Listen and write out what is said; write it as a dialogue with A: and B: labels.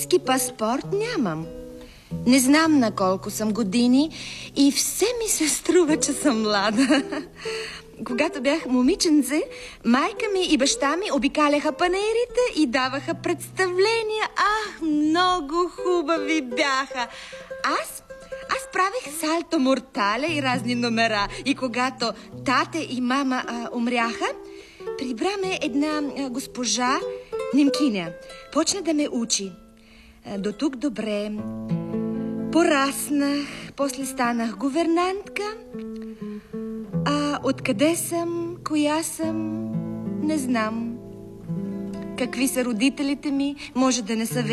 A: истински паспорт нямам. Не знам на колко съм години и все ми се струва, че съм млада. Когато бях момиченце, майка ми и баща ми обикаляха панаирите и даваха представления. Ах, много хубави бяха. Аз правих салто мортале и разни номера. И когато тате и мама умряха, прибра ме една госпожа немкиня. Почна да ме учи. До тук добре. Пораснах, после станах гувернантка. А откъде съм, коя съм, не знам. Какви са родителите ми, може да не са